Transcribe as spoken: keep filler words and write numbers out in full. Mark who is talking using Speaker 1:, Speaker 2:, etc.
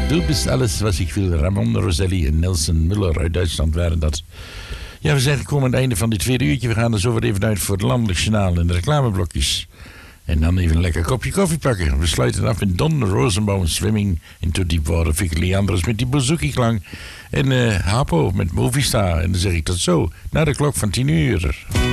Speaker 1: Du bist alles wat ik wil. Ramon Roselli en Nelson Muller uit Duitsland waren dat. Ja, we zijn gekomen aan het einde van dit tweede uurtje. We gaan er zo weer even uit voor het landelijk journaal en de reclameblokjes. En dan even een lekker kopje koffie pakken. We sluiten af met Don Rosenbaum, Swimming into Deep Water. Vicky Leandros met die bouzouki-klang. En uh, Hapo met Movistar. En dan zeg ik tot zo, na de klok van tien uur.